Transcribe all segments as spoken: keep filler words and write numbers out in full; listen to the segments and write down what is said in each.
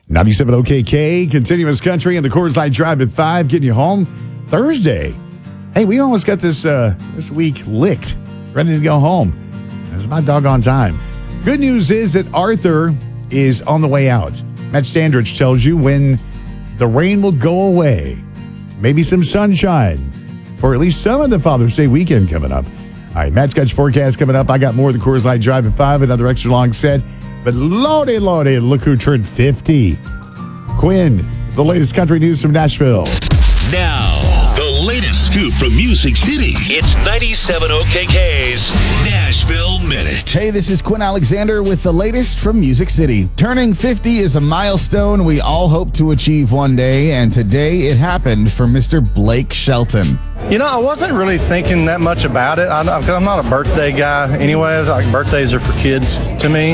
ninety-seven O K K, Continuous Country, and the Coors Light Drive at five, getting you home Thursday. Hey, we almost got this uh, this week licked, ready to go home. It's about doggone time. Good news is that Arthur is on the way out. Matt Standridge tells you when the rain will go away. Maybe some sunshine for at least some of the Father's Day weekend coming up. All right, Matt's got your forecast coming up. I got more of the Coors Light Drive at five, another extra long set. But lordy, lordy, look who turned fifty. Quinn, the latest country news from Nashville. Now, the latest scoop from Music City. It's ninety-seven O K K's Nashville Minute. Hey, this is Quinn Alexander with the latest from Music City. Turning fifty is a milestone we all hope to achieve one day, and today it happened for Mister Blake Shelton. You know, I wasn't really thinking that much about it. I'm, I'm not a birthday guy anyway. Like, birthdays are for kids to me.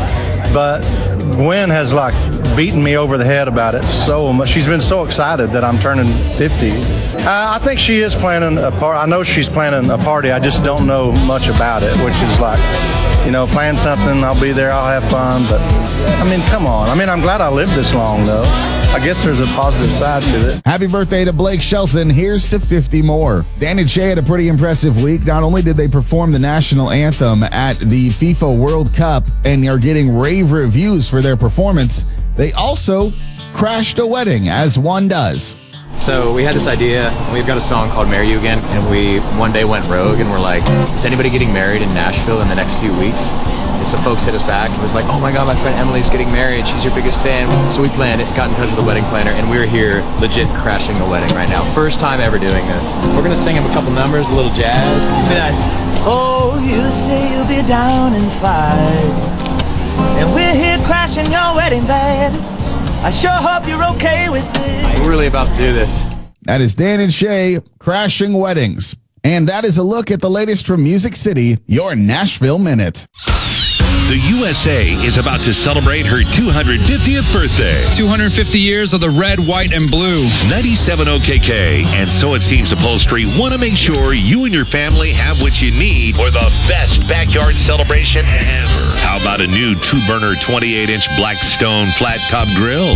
But Gwen has like beaten me over the head about it so much. She's been so excited that I'm turning fifty. Uh, I think she is planning a party. I know she's planning a party. I just don't know much about it, which is like, you know, plan something. I'll be there. I'll have fun. But I mean, come on. I mean, I'm glad I lived this long, though. I guess there's a positive side to it. Happy birthday to Blake Shelton. Here's to fifty more. Dan and Shay had a pretty impressive week. Not only did they perform the national anthem at the FIFA World Cup and are getting rave reviews for their performance, they also crashed a wedding, as one does. So we had this idea. We've got a song called Marry You Again, and we one day went rogue and we're like, is anybody getting married in Nashville in the next few weeks? And so folks hit us back and was like, oh my God, my friend Emily's getting married. She's your biggest fan. So we planned it, got in touch with the wedding planner, and we're here legit crashing a wedding right now. First time ever doing this. We're gonna sing him a couple numbers, a little jazz. Be nice. Oh, you say you'll be down in five, and we're here crashing your wedding bed. I sure hope you're okay with it. We're really about to do this. That is Dan and Shay crashing weddings. And that is a look at the latest from Music City, your Nashville Minute. The U S A is about to celebrate her two hundred fiftieth birthday. two hundred fifty years of the red, white, and blue. ninety-seven O K K and So It Seems Upholstery want to make sure you and your family have what you need for the best backyard celebration ever. How about a new two-burner twenty-eight inch Blackstone flat-top grill?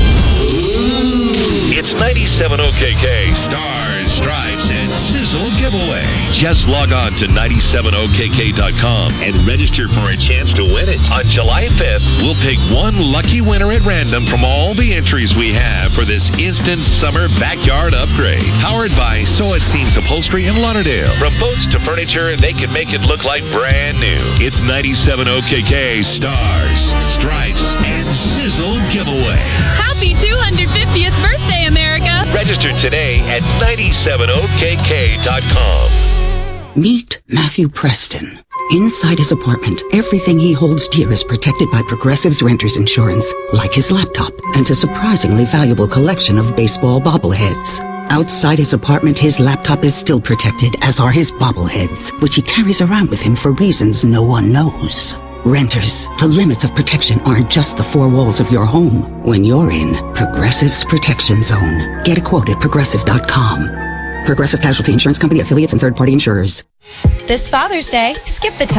It's ninety-seven O K K Stars, Stripes, and Sizzle giveaway. Just log on to ninety-seven O K K dot com and register for a chance to win it. On July fifth, we'll pick one lucky winner at random from all the entries we have for this instant summer backyard upgrade. Powered by So It Seems Upholstery in Lauderdale. From boats to furniture, they can make it look like brand new. It's ninety-seven O K K Stars, Stripes, and Sizzle giveaway. Happy two hundred fiftieth birthday, America! Register today at ninety-seven O K K dot com. Meet Matthew Preston. Inside his apartment, everything he holds dear is protected by Progressive's Renter's Insurance, like his laptop and a surprisingly valuable collection of baseball bobbleheads. Outside his apartment, his laptop is still protected, as are his bobbleheads, which he carries around with him for reasons no one knows. Renters, the limits of protection aren't just the four walls of your home. When you're in Progressive's Protection Zone, get a quote at progressive dot com. Progressive Casualty Insurance Company, affiliates, and third-party insurers. This Father's Day, skip the time.